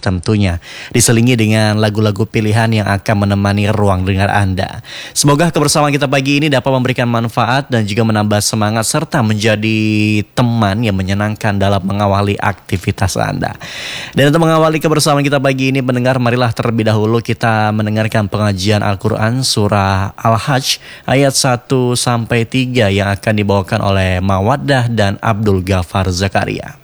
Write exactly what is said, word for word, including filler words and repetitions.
tentunya. Diselingi dengan lagu-lagu pilihan yang akan menemani ruang dengar Anda. Semoga kebersamaan kita pagi ini dapat memberikan manfaat dan juga menambah semangat serta menjadi teman yang menyenangkan dalam mengawali aktivitas Anda. Dan untuk mengawali kebersamaan kita pagi ini, pendengar, marilah terlebih dahulu kita mendengarkan pengajian Al-Quran surah Al-Hajj ayat satu sampai tiga yang akan dibawakan oleh Mawaddah dan Abdul Ghafar Zakaria.